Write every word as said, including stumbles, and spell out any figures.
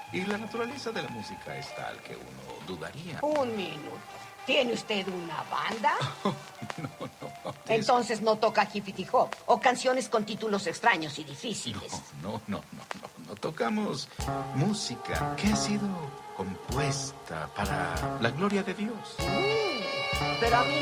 Y la naturaleza de la música es tal que uno dudaría. Un minuto. ¿Tiene usted una banda? Oh, no, no. Entonces no toca hippity hop o canciones con títulos extraños y difíciles. No, no, no, no, no. No tocamos música que ha sido compuesta para la gloria de Dios. Mm, pero a mí